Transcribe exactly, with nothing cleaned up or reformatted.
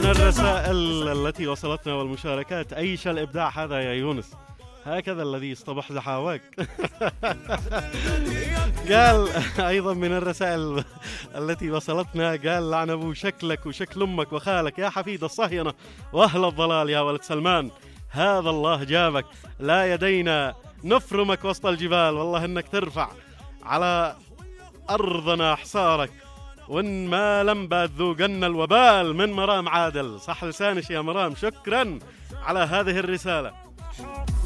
الرسائل التي وصلتنا والمشاركات. أيش الإبداع هذا يا يونس؟ هكذا الذي استبحزح هواك. قال أيضا من الرسائل التي وصلتنا، قال لعن أبو شكلك وشكل أمك وخالك يا حفيد الصهينة وأهل الضلال يا ولد سلمان، هذا الله جابك لا يدينا نفرمك وسط الجبال، والله إنك ترفع على أرضنا حصارك، وإن ما لم بذوقن الوبال من مرام عادل. صح لسانش يا مرام، شكرا على هذه الرسالة.